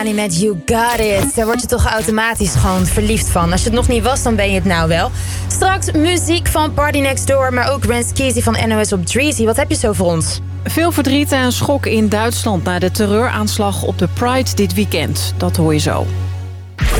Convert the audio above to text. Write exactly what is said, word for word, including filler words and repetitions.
Met You Got It. Daar word je toch automatisch gewoon verliefd van. Als je het nog niet was, dan ben je het nou wel. Straks muziek van Party Next Door, maar ook Ren Skeezy van N O S op Dreezy. Wat heb je zo voor ons? Veel verdriet en schok in Duitsland na de terreuraanslag op de Pride dit weekend. Dat hoor je zo.